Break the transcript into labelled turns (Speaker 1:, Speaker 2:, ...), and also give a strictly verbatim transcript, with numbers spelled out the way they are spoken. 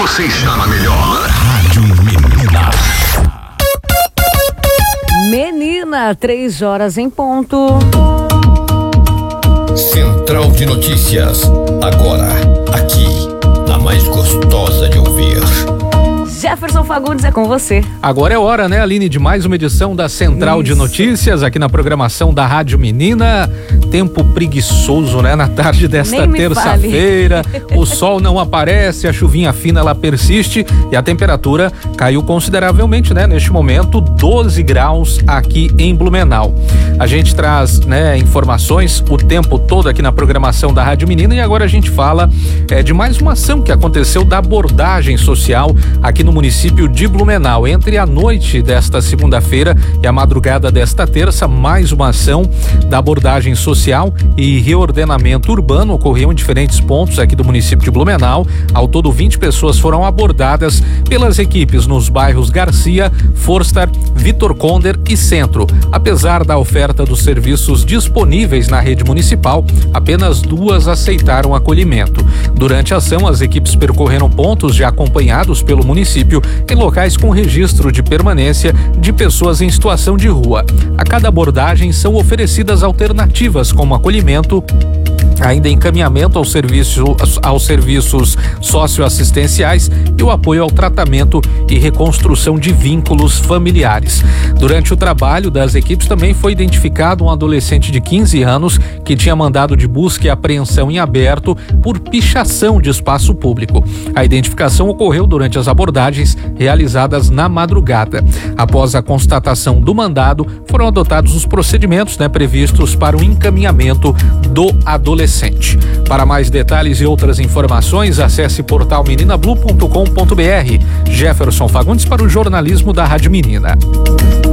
Speaker 1: Você está na melhor Rádio Menina.
Speaker 2: Menina, três horas em ponto.
Speaker 3: Central de Notícias, agora, aqui, a mais gostosa de ouvir.
Speaker 2: Jefferson Fagundes é com você.
Speaker 4: Agora é hora, né, Aline, de mais uma edição da Central Isso. de Notícias, aqui na programação da Rádio Menina. Tempo preguiçoso, né, na tarde desta terça-feira. O sol não aparece, a chuvinha fina ela persiste e a temperatura caiu consideravelmente, né, neste momento, doze graus aqui em Blumenau. A gente traz, né, informações o tempo todo aqui na programação da Rádio Menina e agora a gente fala é, de mais uma ação que aconteceu da abordagem social aqui no município de Blumenau. Entre a noite desta segunda-feira e a madrugada desta terça, mais uma ação da abordagem social e reordenamento urbano ocorreu em diferentes pontos aqui do município de Blumenau. Ao todo, vinte pessoas foram abordadas pelas equipes nos bairros Garcia, Forstar, Vitor Conder e Centro. Apesar da oferta dos serviços disponíveis na rede municipal, apenas duas aceitaram acolhimento. Durante a ação, as equipes percorreram pontos já acompanhados pelo município em locais com registro de permanência de pessoas em situação de rua. A cada abordagem são oferecidas alternativas como acolhimento, ainda encaminhamento ao serviço, aos serviços socioassistenciais e o apoio ao tratamento e reconstrução de vínculos familiares. Durante o trabalho das equipes também foi identificado um adolescente de quinze anos que tinha mandado de busca e apreensão em aberto por pichação de espaço público. A identificação ocorreu durante as abordagens realizadas na madrugada. Após a constatação do mandado, foram adotados os procedimentos, né, previstos para o encaminhamento do adolescente. Para mais detalhes e outras informações, acesse portal menina blue ponto com ponto br. Jefferson Fagundes para o jornalismo da Rádio Menina.